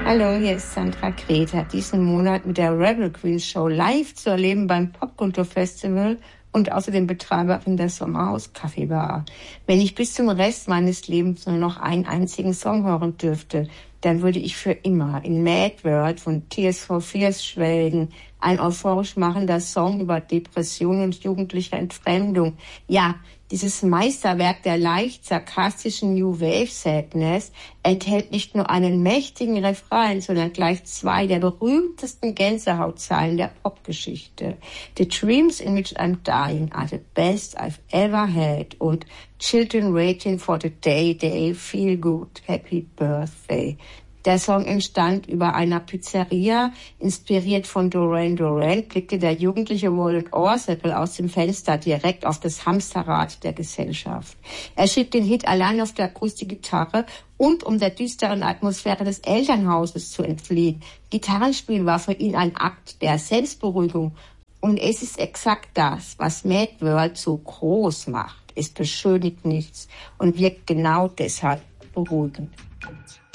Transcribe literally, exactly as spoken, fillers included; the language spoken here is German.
Hallo, hier ist Sandra Greta. Diesen Monat mit der Rebel Queen Show live zu erleben beim Popkulturfestival und außerdem Betreiberin der Sommerhaus Kaffeebar. Wenn ich bis zum Rest meines Lebens nur noch einen einzigen Song hören dürfte, dann würde ich für immer in Mad World von Tears for Fears schwelgen. Ein euphorisch machender Song über Depression und jugendliche Entfremdung. Ja, dieses Meisterwerk der leicht sarkastischen New Wave Sadness enthält nicht nur einen mächtigen Refrain, sondern gleich zwei der berühmtesten Gänsehautzeilen der Popgeschichte. The dreams in which I'm dying are the best I've ever had und Children waiting for the day they feel good. Happy Birthday. Der Song entstand über einer Pizzeria. Inspiriert von Duran Duran blickte der jugendliche Roland Orsackel aus dem Fenster direkt auf das Hamsterrad der Gesellschaft. Er schrieb den Hit allein auf der Akustikgitarre und um der düsteren Atmosphäre des Elternhauses zu entfliehen. Gitarrenspiel war für ihn ein Akt der Selbstberuhigung. Und es ist exakt das, was Mad World so groß macht. Es beschönigt nichts und wirkt genau deshalb beruhigend.